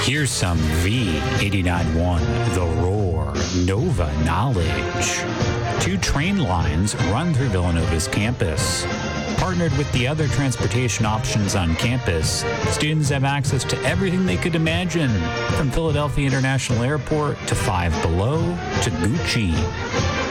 Here's some V89.1 The Roar Nova knowledge. 2 train lines run through Villanova's campus. Partnered with the other transportation options on campus, students have access to everything they could imagine, from Philadelphia International Airport to Five Below to Gucci.